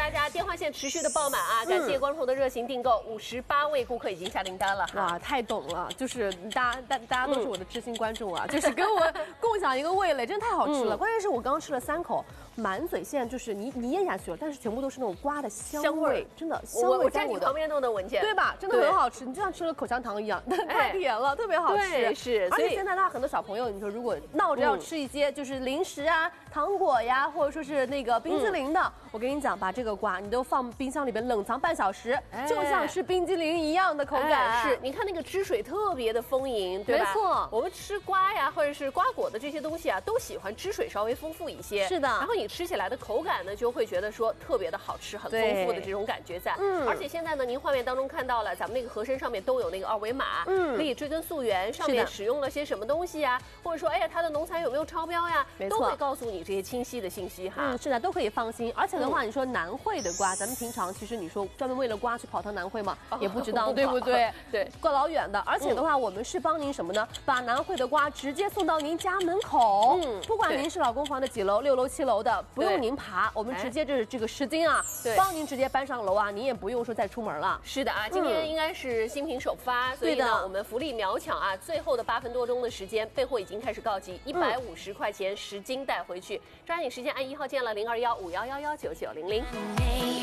大家电话线持续的爆满啊！感谢观众的热情订购，58位顾客已经下订单了。 哇，太懂了，就是大家都是我的知心观众啊，就是跟我共享一个味蕾，真的太好吃了。关键是我刚刚吃了3口，满嘴现在就是你咽下去了，但是全部都是那种瓜的香味，真的香味我在你旁边都能闻见， 对吧？真的很好吃，你就像吃了口香糖一样，太甜了，特别好吃。 对，是。 而且现在的话，很多小朋友，你说如果闹着要吃一些就是零食啊、糖果呀，或者说是那个冰激凌的，我跟你讲，把这个瓜你都放冰箱里边冷藏半小时，就像吃冰激凌一样的口感。 是，你看那个汁水特别的丰盈，对吧？ 没错， 我们吃瓜呀，或者是瓜果的这些东西啊，都喜欢汁水稍微丰富一些。 是的。 然后你吃起来的口感呢，就会觉得说特别的好吃，很丰富的这种感觉在。而且现在呢，您画面当中看到了，咱们那个盒身上面都有那个2维码，可以追根溯源，上面使用了些什么东西呀，或者说，哎呀，它的农残有没有超标呀，都会告诉你这些清晰的信息哈。 是的，都可以放心。而且的话，你说南汇的瓜，咱们平常其实你说专门为了瓜去跑趟南汇嘛，也不知道，对不对？ 对， 怪老远的。而且的话，我们是帮您什么呢？把南汇的瓜直接送到您家门口。不管您是老公房的几楼，6楼、7楼的，不用您爬，我们直接这个10斤啊，帮您直接搬上楼啊，您也不用说再出门了。 是的啊，今天应该是新品首发，所以呢，我们福利秒抢啊，最后的8分多钟的时间，备货已经开始告急，150块钱10斤带回去，抓紧时间按1号键了，021511199900。